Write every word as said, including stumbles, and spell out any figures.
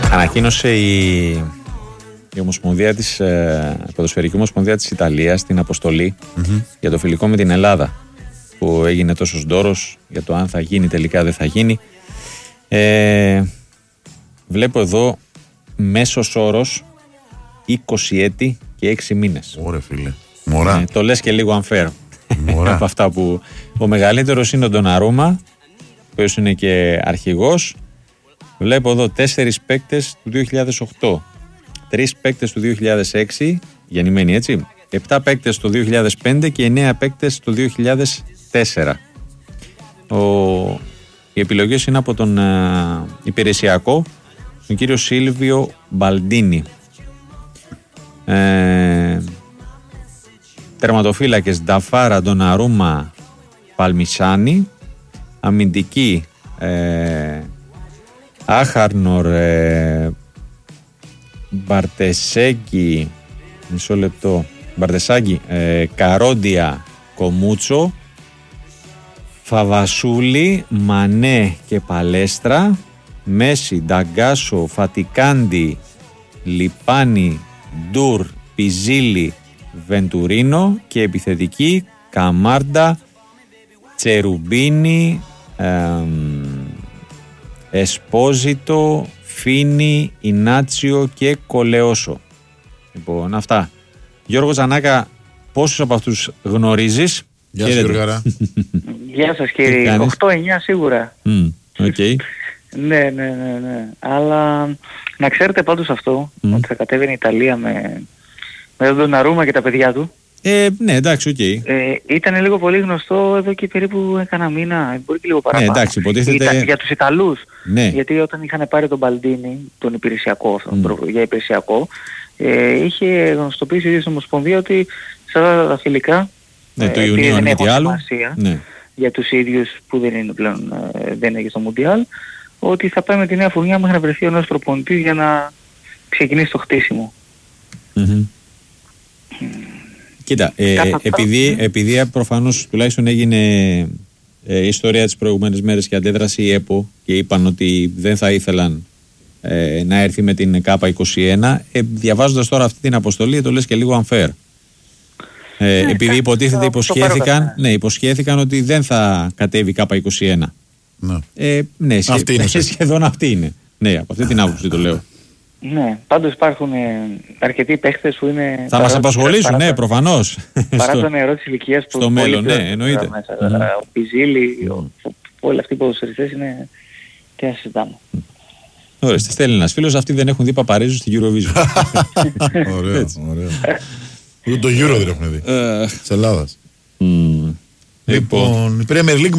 Ανακοίνωσε η, η Ομοσπονδία της, ε, η Ποδοσφαιρική Ομοσπονδία της Ιταλίας την αποστολή mm-hmm. για το φιλικό με την Ελλάδα, που έγινε τόσος ντόρος για το αν θα γίνει τελικά δεν θα γίνει. Ε, βλέπω εδώ μέσος όρος είκοσι έτη και έξι μήνες. Ωραία φίλε. Μωρά. Ε, το λες και λίγο unfair. Από αυτά που ο μεγαλύτερος είναι ο Ντοναρούμα, ο οποίος είναι και αρχηγός. Βλέπω εδώ τέσσερις παίκτες του δύο χιλιάδες οκτώ, τρεις παίκτες του δύο χιλιάδες έξι, γεννημένοι έτσι, επτά παίκτες το δύο χιλιάδες πέντε και εννέα παίκτες το δύο χιλιάδες τέσσερα. Ο... Οι επιλογές είναι από τον ε, υπηρεσιακό, τον κύριο Σίλβιο Μπαλντίνι. Ε, τερματοφύλακες Νταφάρα, Ντοναρούμα, Παλμισάνι. Αμυντική ε, Άχαρνορ, ε, Μπαρτεσέγκη, μισό λεπτό, Μπαρτεσάγκη, ε, Καρόντια, Κομούτσο, Φαβασούλη, Μανέ και Παλέστρα. Μέση, Νταγκάσο, Φατικάντι, Λιπάνι, Ντουρ, Πιζίλη, Βεντουρίνο. Και επιθετική Καμάρντα, Τσερουμπίνι, εμ, Εσπόζιτο, Φίνι, Ινάτσιο και Κολεόσο. Λοιπόν, αυτά. Γιώργο Τζανάκα, πόσους από αυτούς γνωρίζεις? Γεια σας Γιώργαρα. Γεια σας κύριε. οκτώ εννιά σίγουρα. Mm, okay. ναι, ναι, ναι, ναι. Αλλά να ξέρετε πάντως αυτό, mm. ότι θα κατέβαινε η Ιταλία με, με τον Ντοναρούμα και τα παιδιά του. Ε, ναι, εντάξει, οκ. Okay. Ε, ήταν λίγο πολύ γνωστό εδώ και περίπου κάνα μήνα, μπορεί και λίγο παραπάνω. Ναι, εντάξει, υποτίθεται... Ήταν για τους Ιταλούς. Ναι. Γιατί όταν είχαν πάρει τον Μπαλντίνι, τον υπηρεσιακό, mm. για υπηρεσιακό, ε, είχε γνωστοποιήσει η ίδια στην Ομοσπονδία ότι σε αυτά τα φιλικά, ναι, το ε, Ιουνίου δεν έχουν σημασία, ναι. για τους ίδιους που δεν είναι πλέον, ε, δεν είναι και στο Μουντιάλ, ότι θα πάμε τη νέα φουρνιά μέχρι να βρεθεί ο νέος προπονητής για να ξεκινήσει το χτίσιμο. Mm-hmm. Mm. Κοίτα, ε, επειδή, επειδή προφανώς τουλάχιστον έγινε ε, η ιστορία τις προηγούμενες μέρες και αντέδρασε η ΕΠΟ και είπαν ότι δεν θα ήθελαν ε, να έρθει με την ΚΑΠΑ είκοσι ένα, ε, διαβάζοντας τώρα αυτή την αποστολή το λες και λίγο unfair. Ε, ναι, επειδή υποτίθεται υποσχέθηκαν, ναι, υποσχέθηκαν ότι δεν θα κατέβει ΚΑΠΑ είκοσι ένα. Ναι, ε, ναι αυτή είναι, σχεδόν αυτή είναι. Ναι, από αυτή την άποψη το λέω. Ναι, πάντως υπάρχουν ε, αρκετοί παίχτες που είναι... Θα μας απασχολήσουν, ναι, προφανώς. Παρά το νερό της ηλικίας που... Στο μέλλον, ναι, εννοείται. Μέσα, mm. Ο Πιζίλη, mm. ο, όλοι αυτοί οι ποδοσφαιριστές είναι... Τι να συζητάμε. Ωραία, στη στέλνει ένας φίλος, αυτοί δεν έχουν δει Παπαρίζου στην Eurovision. Ωραίο, ωραίο. Ούτε το Euro δεν έχουν δει. Της Ελλάδας. Mm. Λοιπόν, η Premier League